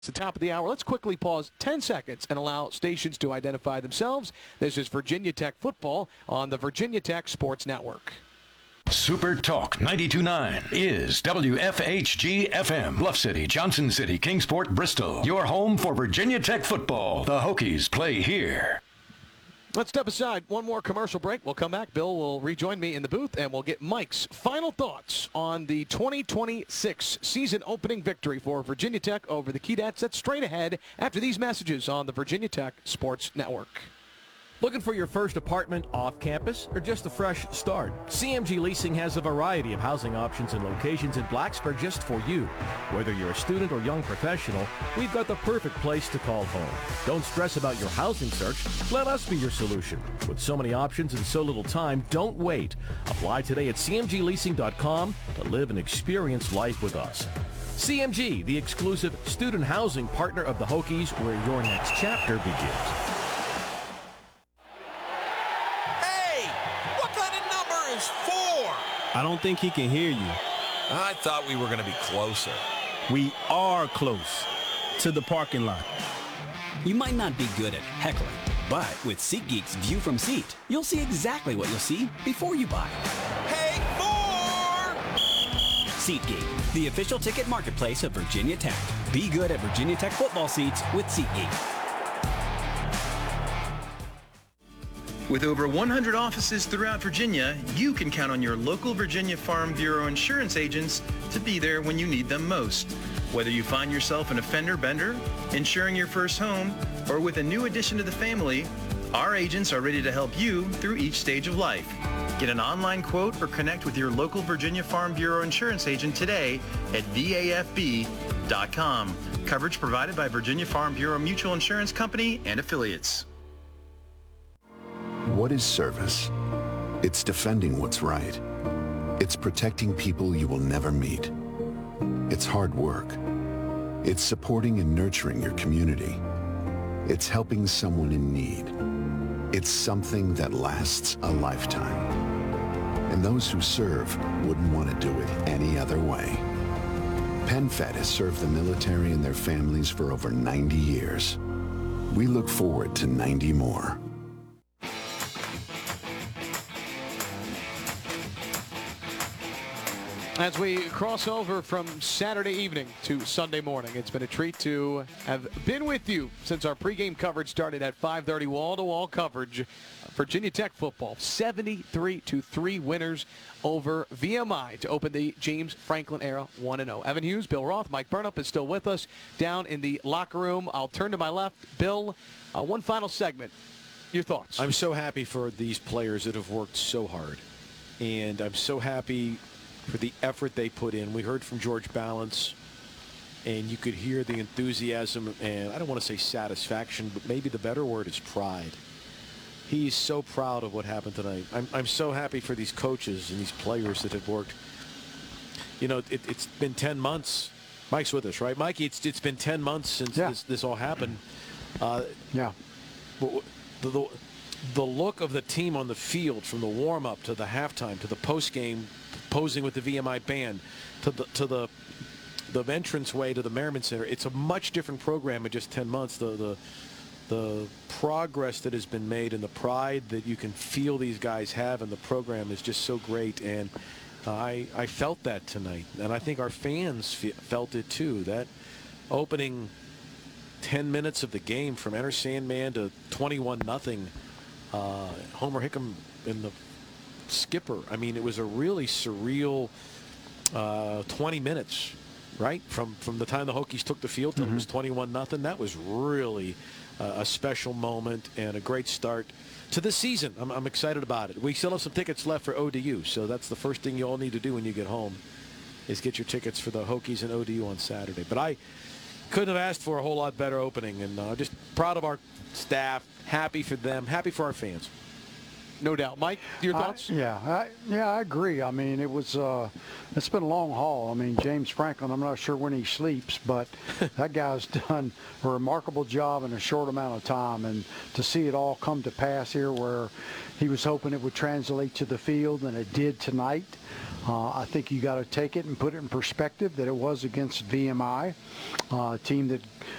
It's the top of the hour. Let's quickly pause 10 seconds and allow stations to identify themselves. This is Virginia Tech football on the Virginia Tech Sports Network. Super Talk 92.9 is WFHG-FM. Bluff City, Johnson City, Kingsport, Bristol. Your home for Virginia Tech football. The Hokies play here. Let's step aside. One more commercial break. We'll come back. Bill will rejoin me in the booth, and we'll get Mike's final thoughts on the 2026 season opening victory for Virginia Tech over the Keydets. That's straight ahead after these messages on the Virginia Tech Sports Network. Looking for your first apartment off campus or just a fresh start? CMG Leasing has a variety of housing options and locations in Blacksburg just for you. Whether you're a student or young professional, we've got the perfect place to call home. Don't stress about your housing search. Let us be your solution. With so many options and so little time, don't wait. Apply today at cmgleasing.com to live and experience life with us. CMG, the exclusive student housing partner of the Hokies, where your next chapter begins. I don't think he can hear you. I thought we were going to be closer. We are close to the parking lot. You might not be good at heckling, but with SeatGeek's View from Seat, you'll see exactly what you'll see before you buy. Hey, more! SeatGeek, the official ticket marketplace of Virginia Tech. Be good at Virginia Tech football seats with SeatGeek. With over 100 offices throughout Virginia, you can count on your local Virginia Farm Bureau insurance agents to be there when you need them most. Whether you find yourself an offender bender, insuring your first home, or with a new addition to the family, our agents are ready to help you through each stage of life. Get an online quote or connect with your local Virginia Farm Bureau insurance agent today at VAFB.com. Coverage provided by Virginia Farm Bureau Mutual Insurance Company and affiliates. What is service? It's defending what's right. It's protecting people you will never meet. It's hard work. It's supporting and nurturing your community. It's helping someone in need. It's something that lasts a lifetime. And those who serve wouldn't want to do it any other way. PenFed has served the military and their families for over 90 years. We look forward to 90 more. As we cross over from Saturday evening to Sunday morning, it's been a treat to have been with you since our pregame coverage started at 5:30, wall-to-wall coverage. Virginia Tech football, 73-3 winners over VMI to open the James Franklin era 1-0. Evan Hughes, Bill Roth, Mike Burnup is still with us down in the locker room. I'll turn to my left. Bill, one final segment. Your thoughts? I'm so happy for these players that have worked so hard, and I'm so happy for the effort they put in. We heard from George Balance, and you could hear the enthusiasm, and I don't want to say satisfaction, but maybe the better word is pride. He's so proud of what happened tonight. I'm so happy for these coaches and these players that have worked. You know, it's been 10 months. Mike's with us, right? Mikey, it's been 10 months since this all happened. Yeah. The look of the team on the field, from the warm-up to the halftime to the post-game posing with the VMI band to the entranceway to the Merriman Center, it's a much different program in just 10 months. The progress that has been made and the pride that you can feel these guys have in the program is just so great, and I felt that tonight, and I think our fans felt it too. That opening 10 minutes of the game, from Enter Sandman to 21-0, Homer Hickam in the skipper. I mean, it was a really surreal 20 minutes, right? From the time the Hokies took the field till it was 21-0. That was really a special moment and a great start to the season. I'm excited about it. We still have some tickets left for ODU, so that's the first thing you all need to do when you get home is get your tickets for the Hokies and ODU on Saturday. But I couldn't have asked for a whole lot better opening, and just proud of our staff, happy for them, happy for our fans. no doubt. Mike, your thoughts? I agree. I mean, it's been a long haul. I mean, James Franklin, I'm not sure when he sleeps, but that guy's done a remarkable job in a short amount of time. And to see it all come to pass here where he was hoping it would translate to the field, and it did tonight. I think you got to take it and put it in perspective that it was against VMI, a team that